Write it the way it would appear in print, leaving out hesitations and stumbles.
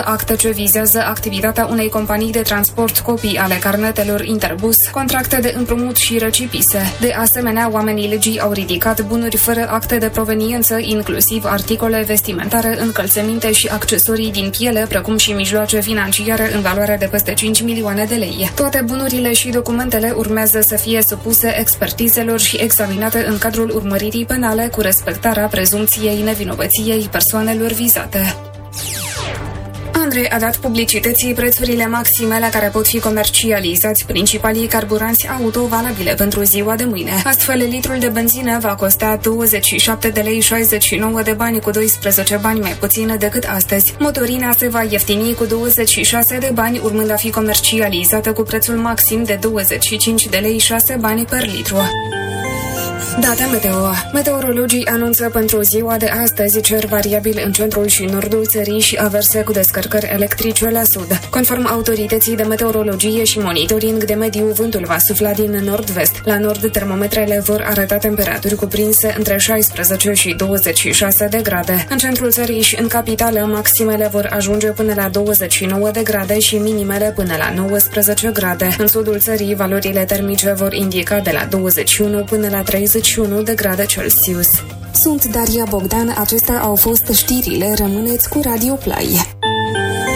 acte ce vizează activitatea unei companii de transport, copii ale carnetelor Interbus, contracte de împrumut și recipise. De asemenea, oamenii legii au ridicat bunuri fără acte de proveniență, inclusiv articole vestimentare, încălțăminte și accesorii din piele, precum și mijloace financiare în valoare de peste 5 milioane de lei. Toate bunurile și documentele urmează să fie supuse expertizelor și examinate în cadrul urmăririi penale cu respectarea prezumției nevinovăției persoanelor vizate. Andrei a dat publicității prețurile maxime la care pot fi comercializați principalii carburanți auto valabile pentru ziua de mâine. Astfel, litrul de benzină va costa 27 de lei 69 de bani, cu 12 bani mai puțin decât astăzi. Motorina se va ieftini cu 26 de bani, urmând a fi comercializată cu prețul maxim de 25 de lei 6 bani per litru. Date meteo. Meteorologii anunță pentru ziua de astăzi cer variabil în centrul și nordul țării și averse cu descărcări electrice la sud. Conform autorității de meteorologie și monitoring de mediu, vântul va sufla din nord-vest. La nord, termometrele vor arăta temperaturi cuprinse între 16 și 26 de grade. În centrul țării și în capitală, maximele vor ajunge până la 29 de grade și minimele până la 19 grade. În sudul țării, valorile termice vor indica de la 21 până la 31 de grade Celsius. Sunt Daria Bogdan, acestea au fost știrile, rămâneți cu Radio Play.